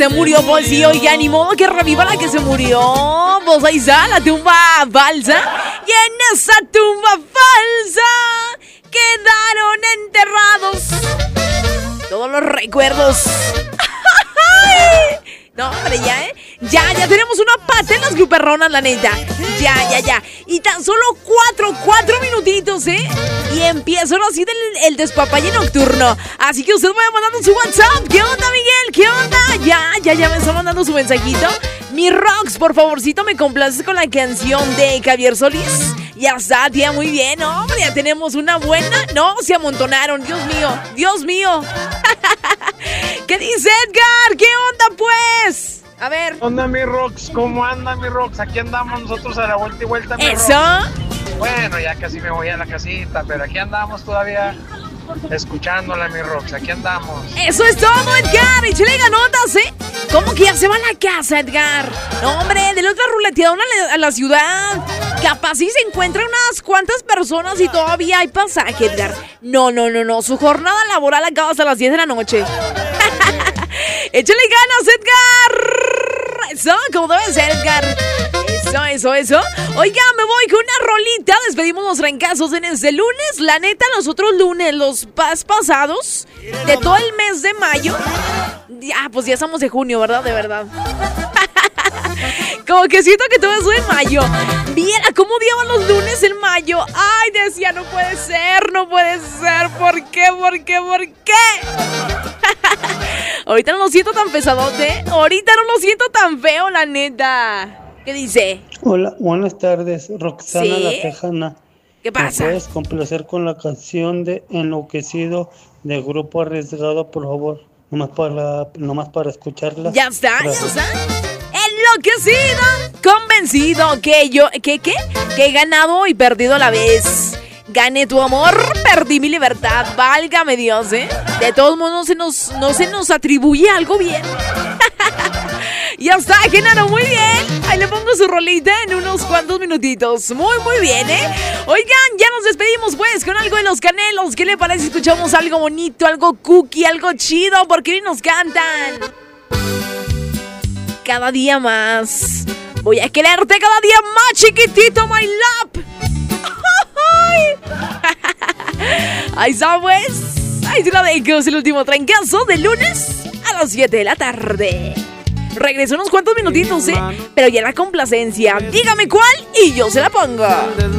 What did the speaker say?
Se murió, pues sí, oiga, ni modo que reviva la que se murió. Pues ahí está, la tumba falsa. Y en esa tumba falsa quedaron enterrados todos los recuerdos. No, hombre, ya tenemos una pata en las gruperronas, la neta. Ya. Y tan solo 4 minutitos, y empieza ahora así el despapalle nocturno. Así que usted vaya mandando su WhatsApp. ¿Qué onda, Miguel? ¿Qué onda? Ya me está mandando su mensajito. Mi Rox, por favorcito, me complaces con la canción de Javier Solís. Ya está, tía, muy bien, hombre, ya tenemos una buena. No, se amontonaron, Dios mío. ¿Qué dice Edgar? ¿Qué onda, pues? A ver. ¿Qué onda, mi Rox? ¿Cómo anda, mi Rox? Aquí andamos nosotros a la vuelta y vuelta, mi ¿Eso? Rox. Bueno, ya casi me voy a la casita, pero aquí andamos todavía escuchándola, mi Rox. Aquí andamos. Eso es todo, Edgar. Échale ganotas, ¿Cómo que ya se va a la casa, Edgar? No, hombre, de la otra ruleteada a la ciudad. Capaz si se encuentran unas cuantas personas y todavía hay pasaje, Edgar. No. Su jornada laboral acaba hasta las 10 de la noche. Échale ganas, Edgar. Eso, como debe ser, Edgar. Eso. Oiga, me voy con una rolita. Despedimos los trancazos en este lunes. La neta, los otros lunes, los pasados, de todo el mes de mayo. Pues ya estamos de junio, ¿verdad? De verdad. Como que siento que todo eso en mayo. Viera cómo odiaban los lunes en mayo. Ay, decía, no puede ser. ¿Por qué? Ahorita no lo siento tan pesadote. Ahorita no lo siento tan feo, la neta. ¿Qué dice? Hola, buenas tardes, Roxana, ¿Sí? La Tejana. ¿Qué pasa? ¿Me puedes complacer con la canción de Enloquecido de Grupo Arriesgado, por favor? Nomás para escucharla. Ya está. Gracias. Enloquecido, convencido que he ganado y perdido a la vez. Gané tu amor, perdí mi libertad. Válgame Dios, De todos modos no se nos atribuye algo bien. Ya está, Genaro, muy bien. Ahí le pongo su rolita en unos cuantos minutitos. Muy bien, Oigan, ya nos despedimos pues con algo de Los Canelos. ¿Qué le parece si escuchamos algo bonito, algo cookie, algo chido? Porque hoy nos cantan Cada día más. Voy a quererte cada día más, chiquitito, my love. Ahí está, pues. Ahí te la dejo, es el último trancazo de lunes a las 7 de la tarde. Regreso unos cuantos minutitos, pero ya la complacencia. Dígame cuál y yo se la pongo.